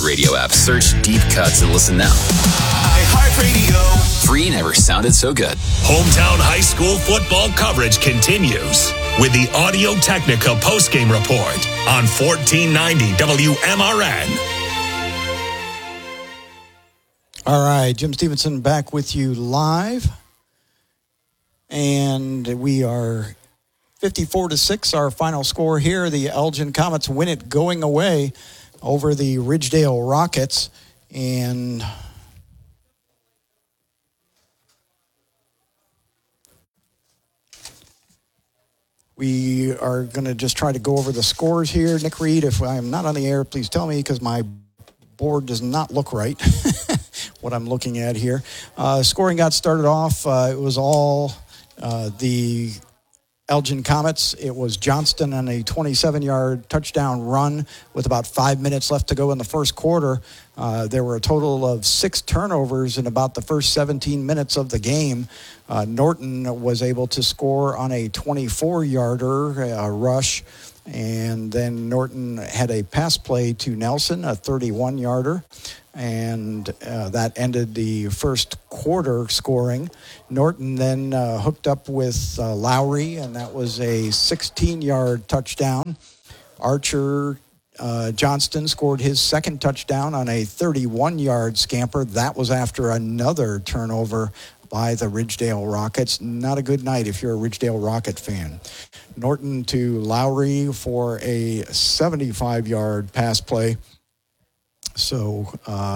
iHeartRadio app. Search Deep Cuts and listen now. iHeartRadio. Free never sounded so good. Hometown high school football coverage continues with the Audio Technica postgame report on 1490 WMRN. All right, Jim Stevenson back with you live. And we are 54-6, our final score here. The Elgin Comets win it going away over the Ridgedale Rockets. And we are going to just try to go over the scores here. Nick Reed, if I'm not on the air, please tell me, because my board does not look right, what I'm looking at here. Scoring got started off. It was all the Elgin Comets. It was Johnston on a 27-yard touchdown run with about 5 minutes left to go in the first quarter. There were a total of 6 turnovers in about the first 17 minutes of the game. Norton was able to score on a 24-yarder rush, and then Norton had a pass play to Nelson, a 31-yarder. And that ended the first quarter scoring. Norton then hooked up with Lowry, and that was a 16-yard touchdown. Archer Johnston scored his second touchdown on a 31-yard scamper. That was after another turnover by the Ridgedale Rockets. Not a good night if you're a Ridgedale Rocket fan. Norton to Lowry for a 75-yard pass play. So,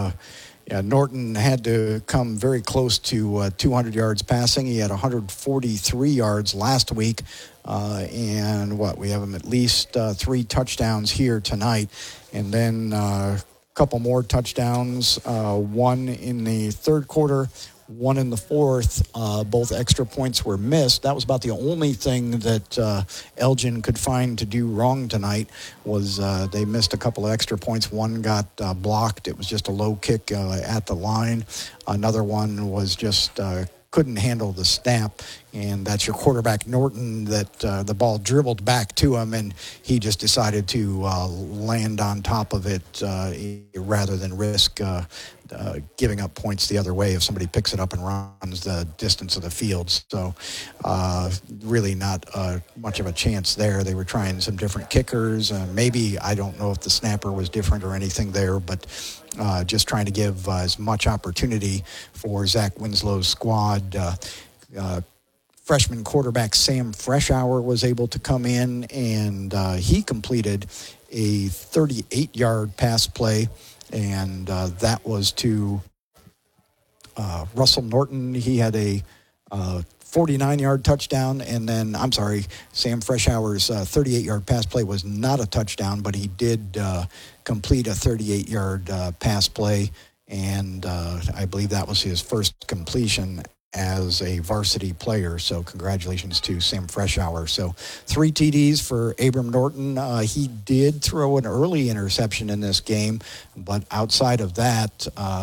Norton had to come very close to 200 yards passing. He had 143 yards last week. We have him at least 3 touchdowns here tonight. And then a couple more touchdowns, one in the third quarter, one in the fourth. Both extra points were missed. That was about the only thing that Elgin could find to do wrong tonight was they missed a couple of extra points. One got blocked. It was just a low kick at the line. Another one was just couldn't handle the snap, and that's your quarterback Norton that the ball dribbled back to him, and he just decided to land on top of it rather than risk giving up points the other way if somebody picks it up and runs the distance of the field. So really not much of a chance there. They were trying some different kickers. Maybe, I don't know if the snapper was different or anything there, but just trying to give as much opportunity for Zach Winslow's squad. Freshman quarterback Sam Freshour was able to come in, and he completed a 38-yard pass play, and that was to Russell Norton. He had a 49-yard touchdown, and then, Sam Freshour's 38-yard pass play was not a touchdown, but he did complete a 38-yard pass play, and I believe that was his first completion as a varsity player. So congratulations to Sam Freshour. So 3 TDs for Abram Norton. He did throw an early interception in this game, but outside of that,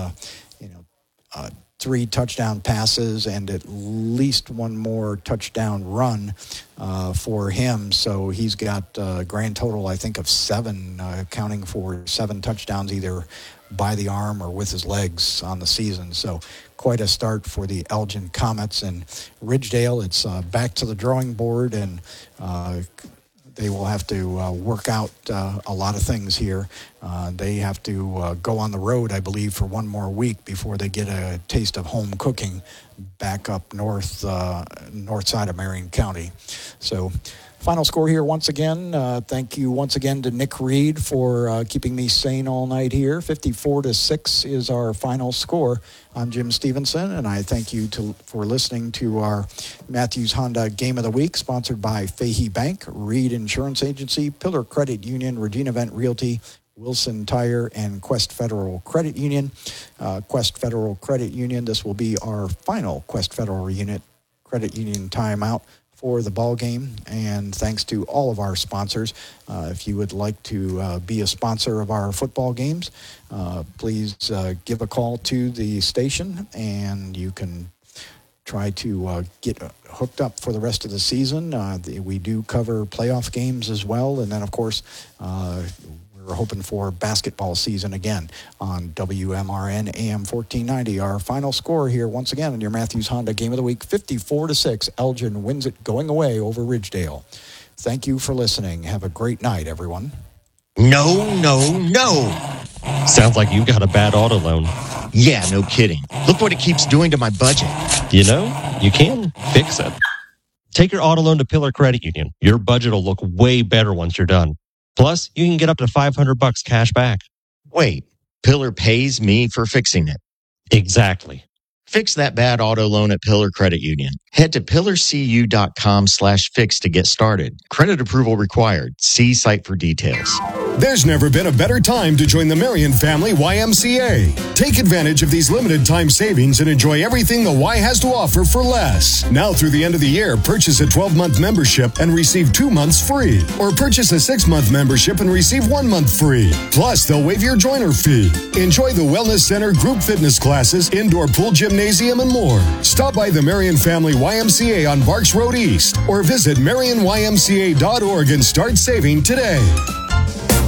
3 touchdown passes and at least one more touchdown run for him. So he's got a grand total, I think, of 7, counting for 7 touchdowns either by the arm or with his legs on the season. So quite a start for the Elgin Comets. And Ridgedale, it's back to the drawing board, and they will have to work out a lot of things here. They have to go on the road, I believe, for one more week before they get a taste of home cooking back up north side of Marion County. So final score here once again. Thank you once again to Nick Reed for keeping me sane all night here. 54-6 is our final score. I'm Jim Stevenson, and I thank you for listening to our Matthews Honda Game of the Week, sponsored by Fahey Bank, Reed Insurance Agency, Pillar Credit Union, Regina Vent Realty, Wilson Tire, and Quest Federal Credit Union. Quest Federal Credit Union, this will be our final Quest Federal Credit Union timeout for the ball game, and thanks to all of our sponsors. If you would like to be a sponsor of our football games, please give a call to the station, and you can try to get hooked up for the rest of the season. We do cover playoff games as well, and then, of course, we're We're hoping for basketball season again on WMRN AM 1490. Our final score here, once again, in your Matthews Honda Game of the Week, 54-6. Elgin wins it going away over Ridgedale. Thank you for listening. Have a great night, everyone. No. Sounds like you got a bad auto loan. Yeah, no kidding. Look what it keeps doing to my budget. You know, you can fix it. Take your auto loan to Pillar Credit Union. Your budget will look way better once you're done. Plus, you can get up to $500 cash back. Wait, Pillar pays me for fixing it. Exactly. Fix that bad auto loan at Pillar Credit Union. Head to pillarcu.com/fix to get started. Credit approval required. See site for details. There's never been a better time to join the Marion Family YMCA. Take advantage of these limited time savings and enjoy everything the Y has to offer for less. Now through the end of the year, purchase a 12-month membership and receive 2 months free. Or purchase a 6-month membership and receive 1 month free. Plus, they'll waive your joiner fee. Enjoy the Wellness Center, group fitness classes, indoor pool gymnasium, and more. Stop by the Marion Family YMCA on Barks Road East or visit marionymca.org and start saving today.